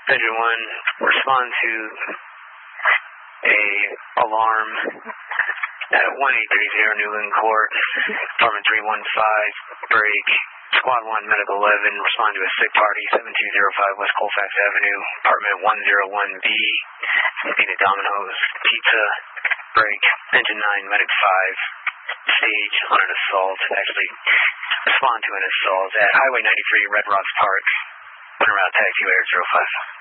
Engine 1, respond to a alarm at 1830 Newland Court, apartment 315, break. Squad 1, Medical 11, respond to a sick party, 7205 West Colfax Avenue, apartment 101B, Pina Domino's Pizza, break. Engine 9, Medic 5, stage on an assault, actually respond to an assault at Highway 93, Red Rocks Park, Route Taxi Air 05.